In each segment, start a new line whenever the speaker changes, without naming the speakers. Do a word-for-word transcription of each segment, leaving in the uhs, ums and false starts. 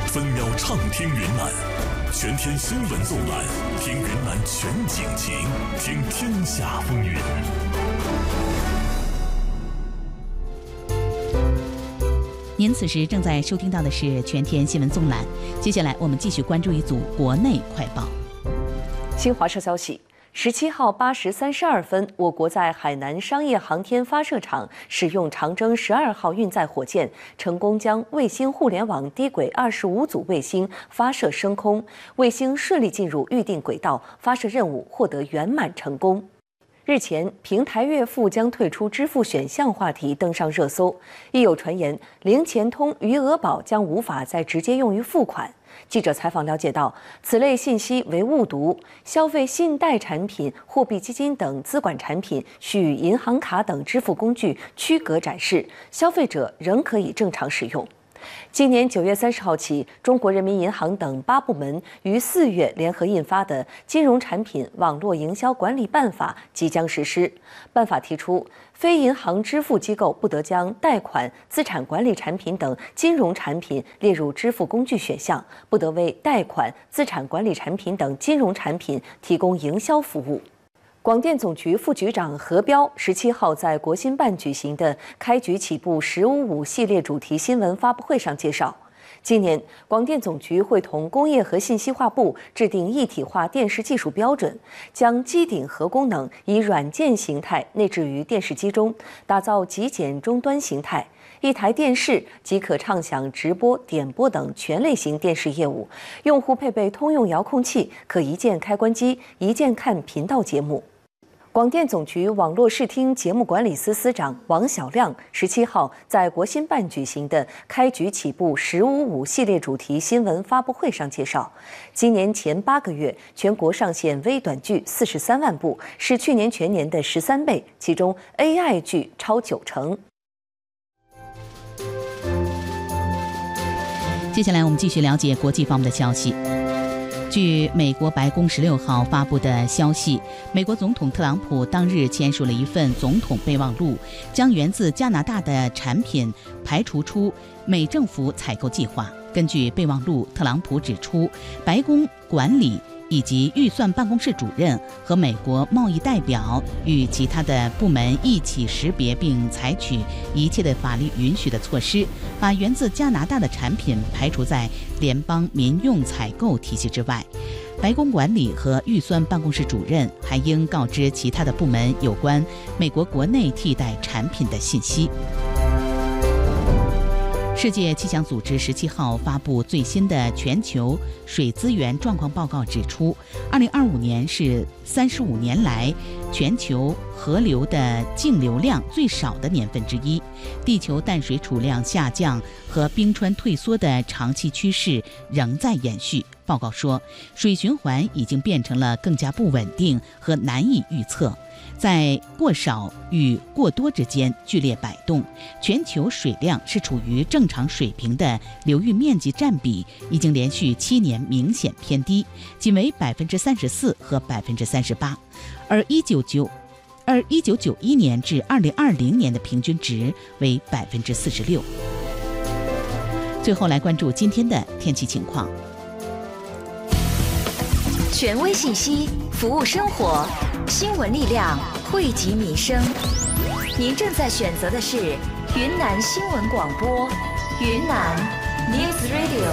分秒畅听云南，全天新闻纵览，听云南全景情，听天下风云。
您此时正在收听到的是全天新闻纵览，接下来我们继续关注一组国内快报。
新华社消息。十七号八时三十二分，我国在海南商业航天发射场使用长征十二号运载火箭，成功将卫星互联网低轨二十五组卫星发射升空，卫星顺利进入预定轨道，发射任务获得圆满成功。日前，平台月付将退出支付选项话题登上热搜，亦有传言零钱通余额宝将无法再直接用于付款。记者采访了解到，此类信息为误读，消费信贷产品、货币基金等资管产品需与银行卡等支付工具区隔展示，消费者仍可以正常使用。今年九月三十号起，中国人民银行等八部门于四月联合印发的《金融产品网络营销管理办法》即将实施。办法提出，非银行支付机构不得将贷款、资产管理产品等金融产品列入支付工具选项，不得为贷款、资产管理产品等金融产品提供营销服务。广电总局副局长何彪十七号在国新办举行的开局起步“十五五”系列主题新闻发布会上介绍，今年广电总局会同工业和信息化部制定一体化电视技术标准，将机顶盒功能以软件形态内置于电视机中，打造极简终端形态。一台电视即可畅享直播、点播等全类型电视业务，用户配备通用遥控器，可一键开关机，一键看频道节目。广电总局网络视听节目管理司司长王晓亮十七号在国新办举行的开局起步“十五五”系列主题新闻发布会上介绍，今年前八个月全国上线微短剧四十三万部，是去年全年的十三倍，其中 A I 剧超九成。
接下来我们继续了解国际方面的消息。据美国白宫十六号发布的消息，美国总统特朗普当日签署了一份总统备忘录，将源自加拿大的产品排除出美政府采购计划。根据备忘录，特朗普指出，白宫管理以及预算办公室主任和美国贸易代表与其他的部门一起识别并采取一切的法律允许的措施，把源自加拿大的产品排除在联邦民用采购体系之外。白宫管理和预算办公室主任还应告知其他的部门有关美国国内替代产品的信息。世界气象组织十七号发布最新的全球水资源状况报告，指出，二零二五年是三十五年来全球河流的净流量最少的年份之一，地球淡水储量下降和冰川退缩的长期趋势仍在延续。报告说，水循环已经变成了更加不稳定和难以预测，在过少与过多之间剧烈摆动，全球水量是处于正常水平的流域面积占比已经连续七年明显偏低，仅为百分之三十四和百分之三十八，而一九九而一九九一年至二零二零年的平均值为百分之四十六。最后来关注今天的天气情况。
权威信息，服务生活，新闻力量汇集民生。您正在选择的是云南新闻广播，云南 News Radio。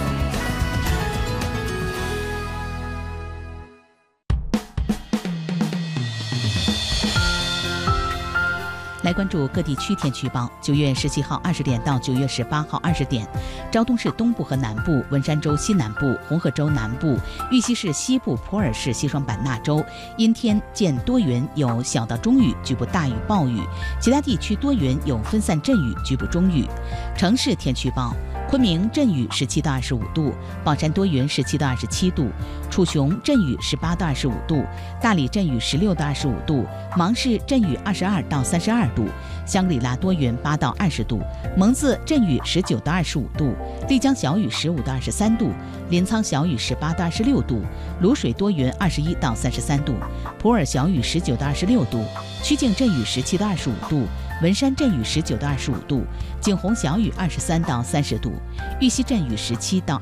来关注各地区天气预报。九月十七号二十点到九月十八号二十点，昭通市东部和南部、文山州西南部、红河州南部、玉溪市西部、普洱市西双版纳州阴天见多云，有小到中雨，局部大雨暴雨；其他地区多云，有分散阵雨，局部中雨。城市天气预报。昆明阵雨十七到二十五度，宝山多云十七到二十七度，楚雄阵雨十八到二十五度，大理阵雨十六到二十五度，芒市阵雨二十二到三十二度，香格里拉多云八到二十度，蒙自阵雨十九到二十五度，丽江小雨十五到二十三度，临沧小雨十八到二十六度，卤水多云二十一到三十三度，普洱小雨十九到二十六度，曲靖阵雨十七到二十五度，文山阵雨十九到二十五度，景洪小雨二十三到三十度，玉溪阵雨十七到